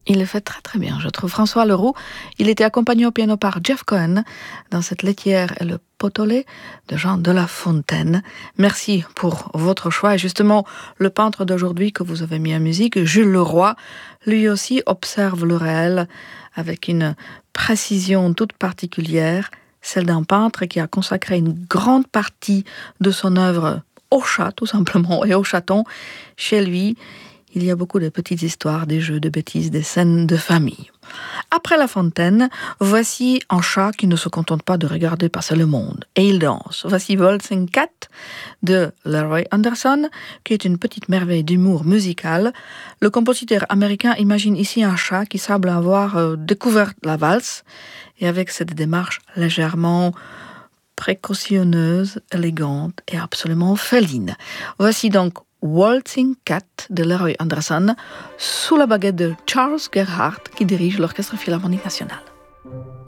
Il le fait très très bien, je trouve. François Leroux, il était accompagné au piano par Jeff Cohen dans cette laitière et le potolet de Jean de La Fontaine. Merci pour votre choix. Et justement, le peintre d'aujourd'hui que vous avez mis en musique, Jules Leroy, lui aussi observe le réel avec une précision toute particulière, celle d'un peintre qui a consacré une grande partie de son œuvre au chat, tout simplement, et au chaton. Chez lui, il y a beaucoup de petites histoires, des jeux, de bêtises, des scènes de famille. Après La Fontaine, voici un chat qui ne se contente pas de regarder passer le monde. Et il danse. Voici Waltzing Cat de Leroy Anderson, qui est une petite merveille d'humour musical. Le compositeur américain imagine ici un chat qui semble avoir découvert la valse, et avec cette démarche légèrement précautionneuse, élégante et absolument féline. Voici donc Waltzing Cat de Leroy Anderson sous la baguette de Charles Gerhardt qui dirige l'Orchestre Philharmonique National.